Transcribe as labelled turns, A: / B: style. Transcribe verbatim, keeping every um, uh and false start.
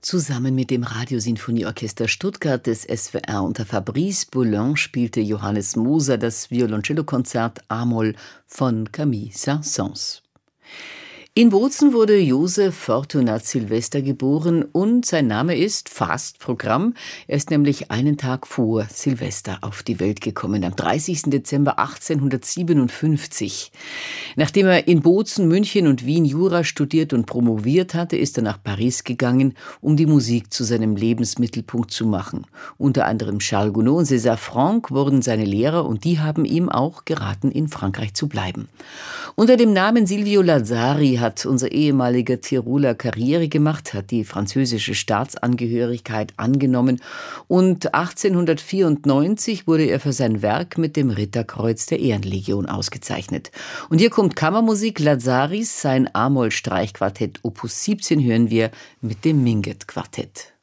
A: Zusammen mit dem Radiosinfonieorchester Stuttgart des S W R unter Fabrice Boulin spielte Johannes Moser das Violoncellokonzert a-Moll von Camille Saint-Saëns. In Bozen wurde Josef Fortunat Silvester geboren und sein Name ist fast Programm. Er ist nämlich einen Tag vor Silvester auf die Welt gekommen, am dreißigsten Dezember achtzehnhundertsiebenundfünfzig. Nachdem er in Bozen, München und Wien Jura studiert und promoviert hatte, ist er nach Paris gegangen, um die Musik zu seinem Lebensmittelpunkt zu machen. Unter anderem Charles Gounod und César Franck wurden seine Lehrer und die haben ihm auch geraten, in Frankreich zu bleiben. Unter dem Namen Silvio Lazzari hat unser ehemaliger Tiroler Karriere gemacht, hat die französische Staatsangehörigkeit angenommen und achtzehnhundertvierundneunzig wurde er für sein Werk mit dem Ritterkreuz der Ehrenlegion ausgezeichnet. Und hier kommt Kammermusik Lazzaris, sein a-Moll-Streichquartett Opus siebzehn hören wir mit dem Minguett-Quartett.